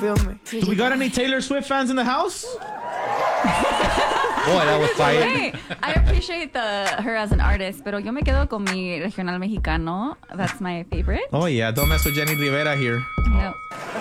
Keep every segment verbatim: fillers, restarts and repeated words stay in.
Feel me? Do we got any Taylor Swift fans in the house? Boy, that was fire. Hey, I appreciate the her as an artist, pero yo me quedo con mi regional mexicano. That's my favorite. Oh yeah, don't mess with Jenny Rivera here. No.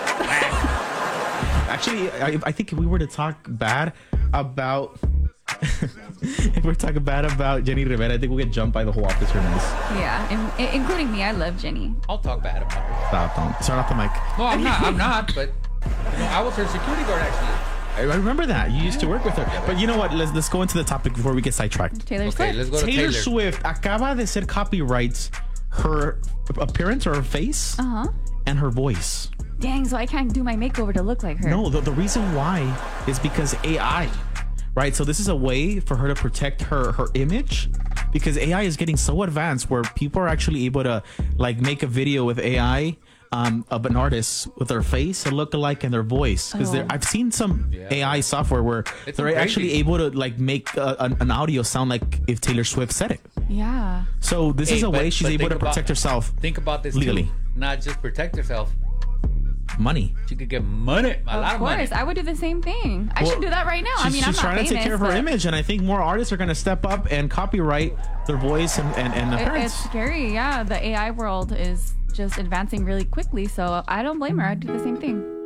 Actually, I, I think if we were to talk bad about if we're talking bad about Jenny Rivera, I think we'll get jumped by the whole office room. Yeah, in, in, including me. I love Jenny. I'll talk bad about her. Stop, don't turn off the mic. No, I'm not. I'm not. But you know, I was her security guard actually. I I remember that. You used to work with her. But you know what? Let's let's go into the topic before we get sidetracked. Taylor Okay, Swift. let's go to Taylor, Taylor. Swift acaba de ser copyrights her appearance or her face Uh huh. and her voice. Dang, so I can't do my makeover to look like her. No, the, the reason why is because A I, right? So this is a way for her to protect her her image, because A I is getting so advanced where people are actually able to like make a video with A I um, of an artist with their face, a lookalike, and their voice. Because Oh. I've seen some Yeah. A I software where It's they're crazy. actually able to like make uh, an, an audio sound like if Taylor Swift said it. Yeah. So this Hey, is a but- way she's but able to think about- protect herself. Think about this Legally. too. Not just protect herself. Money. She could get money, a lot Of of money. course, I would do the same thing. I Well, should do that right now. I She's, mean, I'm she's not trying famous, to take care of her but image, and I think more artists are going to step up and copyright their voice and, and, and it- appearance. it's scary. Yeah, the A I world is just advancing really quickly, so I don't blame her. I'd do the same thing.